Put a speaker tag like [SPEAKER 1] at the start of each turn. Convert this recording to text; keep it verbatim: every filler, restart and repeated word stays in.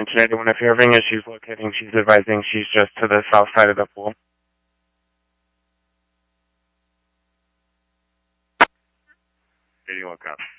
[SPEAKER 1] Attention anyone, if you're having issues locating, she's advising she's just to the south side of the pool.
[SPEAKER 2] eighty-one cop.